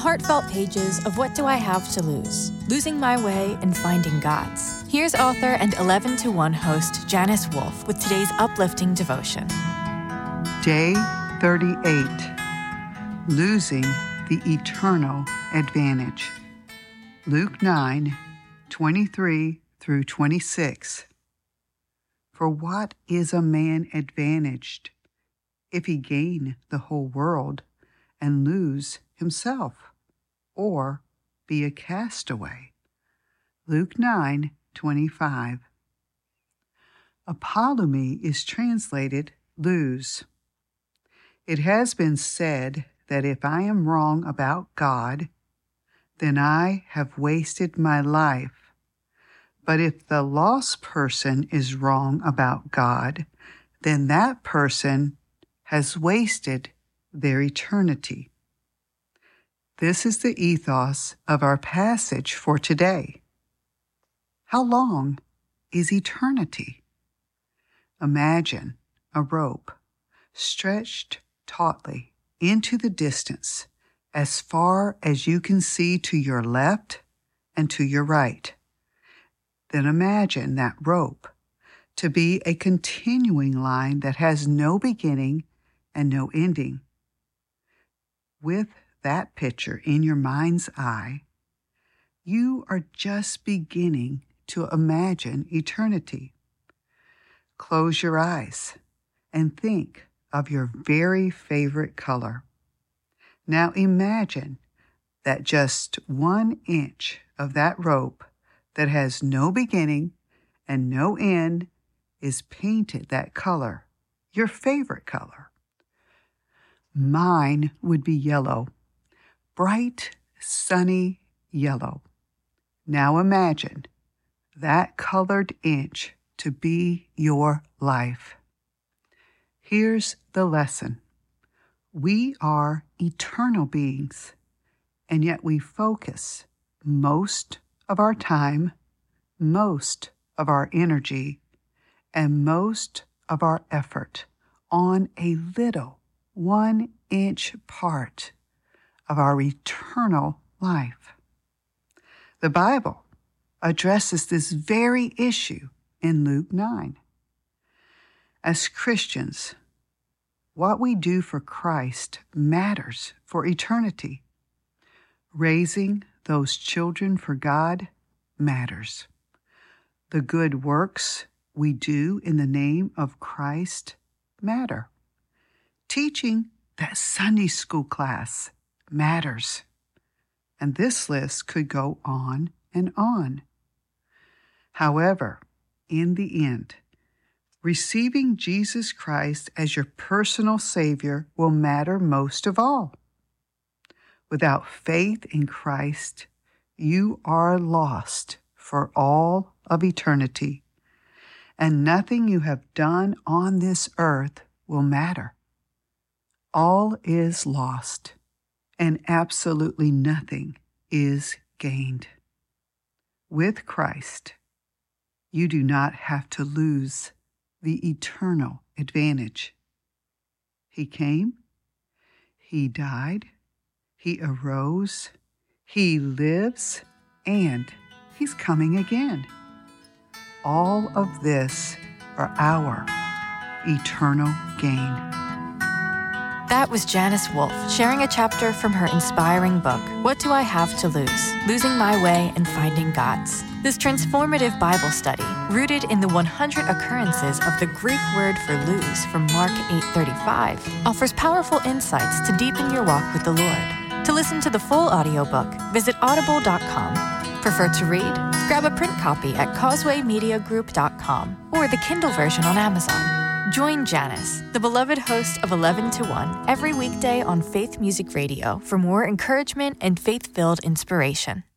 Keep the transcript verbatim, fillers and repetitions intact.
heartfelt pages of What Do I Have to Lose? Losing My Way and Finding God's. Here's author and eleven to one host Janice Wolf with today's uplifting devotion. Day thirty-eight. Losing the Eternal Advantage. Luke nine, twenty-three through twenty-six. For what is a man advantaged if he gain the whole world and lose himself, or be a castaway? Luke nine, twenty-five. Apolumi is translated lose. It has been said that if I am wrong about God, then I have wasted my life. But if the lost person is wrong about God, then that person has wasted their eternity. This is the ethos of our passage for today. How long is eternity? Imagine a rope stretched tautly into the distance as far as you can see to your left and to your right. Then imagine that rope to be a continuing line that has no beginning and no ending. With that picture in your mind's eye, you are just beginning to imagine eternity. Close your eyes and think of your very favorite color. Now imagine that just one inch of that rope that has no beginning and no end is painted that color, your favorite color. Mine would be yellow, bright, sunny yellow. Now imagine that colored inch to be your life. Here's the lesson. We are eternal beings, and yet we focus most of our time, most of our energy, and most of our effort on a little one-inch part of our eternal life. The Bible addresses this very issue in Luke nine. As Christians, what we do for Christ matters for eternity. Raising those children for God matters. The good works we do in the name of Christ matter. Teaching that Sunday school class matters. And this list could go on and on. However, in the end, receiving Jesus Christ as your personal Savior will matter most of all. Without faith in Christ, you are lost for all of eternity, and nothing you have done on this earth will matter. All is lost, and absolutely nothing is gained. With Christ, you do not have to lose the eternal advantage. He came, He died, He arose, He lives, and He's coming again. All of this are our eternal gain. That was Janice Wolf sharing a chapter from her inspiring book, What Do I Have to Lose? Losing My Way and Finding God's. This transformative Bible study, rooted in the one hundred occurrences of the Greek word for lose from Mark eight thirty-five, offers powerful insights to deepen your walk with the Lord. To listen to the full audiobook, visit audible dot com. Prefer to read? Grab a print copy at causeway media group dot com or the Kindle version on Amazon. Join Janice, the beloved host of eleven to one, every weekday on Faith Music Radio for more encouragement and faith-filled inspiration.